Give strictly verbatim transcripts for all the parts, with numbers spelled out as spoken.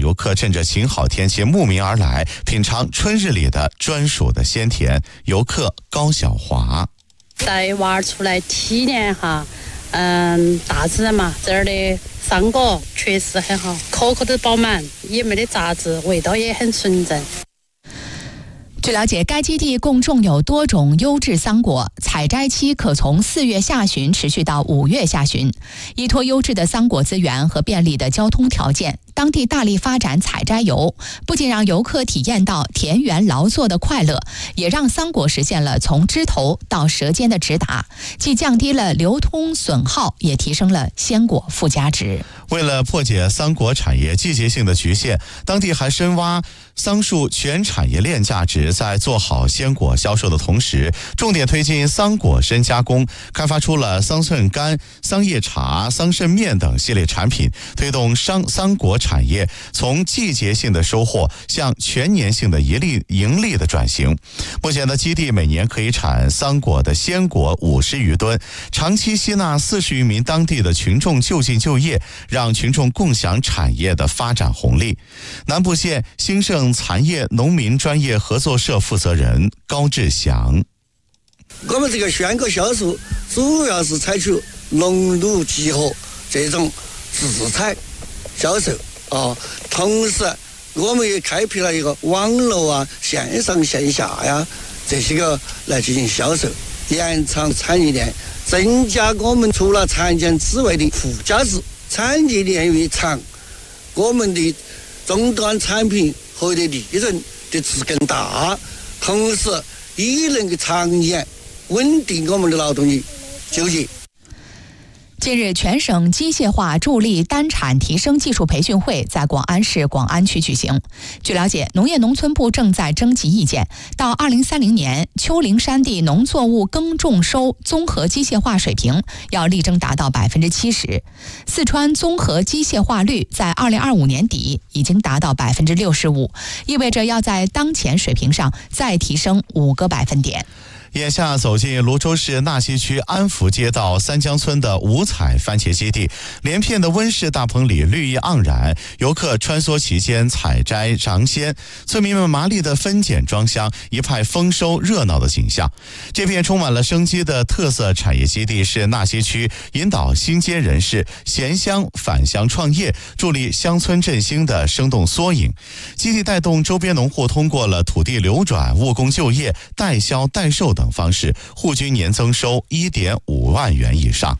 游客趁着晴好天气慕名而来，品尝春日里的专属的鲜甜。游客高小华带娃儿出来体验哈，嗯，大自然嘛，这儿的桑果确实很好，壳壳都饱满，也没得杂质，味道也很纯正。 据了解，该基地共种有多种优质桑果，采摘期可从四月下旬持续到五月下旬。依托优质的桑果资源和便利的交通条件，当地大力发展采摘游，不仅让游客体验到田园劳作的快乐，也让桑果实现了从枝头到舌尖的直达，既降低了流通损耗，也提升了鲜果附加值。 为了破解桑果产业季节性的局限，当地还深挖桑树全产业链价值，在做好鲜果销售的同时，重点推进桑果深加工，开发出了桑葚干、桑叶茶、桑葚面等系列产品，推动桑桑果产业从季节性的收获向全年性的盈利盈利的转型。目前的基地每年可以产桑果的鲜果五十余吨，长期吸纳四十余名当地的群众就近就业，让群众共享产业的发展红利。南部县兴盛蚕业农民专业合作社负责人高志祥： 我们这个鲜果销售主要是采取农奴集合这种自采销售啊，同时我们也开辟了一个网络啊、线上线下呀这些个来进行销售，延长产业链，增加我们除了产检之外的附加值。产业链越长，我们的终端产品和的利润的值更大，同时也能够长远稳定我们的劳动力就业。 近日，全省机械化助力单产提升技术培训会在广安市广安区举行。据了解，农业农村部正在征集意见，到二零三零年，丘陵山地农作物耕种收综合机械化水平要力争达到百分之七十。四川综合机械化率在二零二五年底已经达到百分之六十五，意味着要在当前水平上再提升五个百分点。 眼下走进泸州市纳溪区安福街道三江村的五彩番茄基地，连片的温室大棚里绿意盎然，游客穿梭其间采摘尝鲜，村民们麻利的分拣装箱，一派丰收热闹的景象。这片充满了生机的特色产业基地是纳溪区引导新街人士衔乡返乡创业，助力乡村振兴的生动缩影。基地带动周边农户通过了土地流转、务工就业、代销代售等方式，户均年增收 一点五万元以上。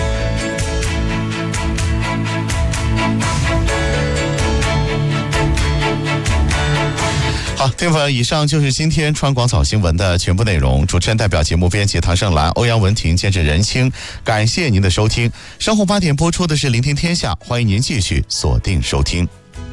好，听众朋友，以上就是今天川广早新闻的全部内容。主持人代表节目编辑唐胜兰、欧阳文婷，监制任清，感谢您的收听。稍后八点播出的是《聆听天下》，欢迎您继续锁定收听。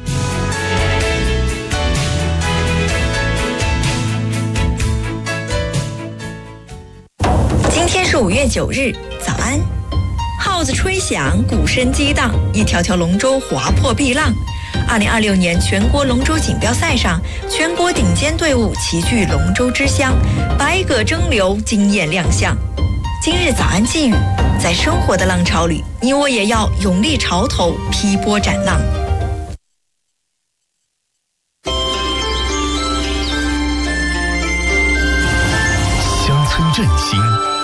今天是五月九日，早安。号子吹响，鼓声激荡，一条条龙舟划破碧浪。二零二六年全国龙舟锦标赛上，全国顶尖队伍齐聚龙舟之乡，百舸争流，惊艳亮相。今日早安寄语：在生活的浪潮里，你我也要勇立潮头，劈波斩浪。 乡村振兴，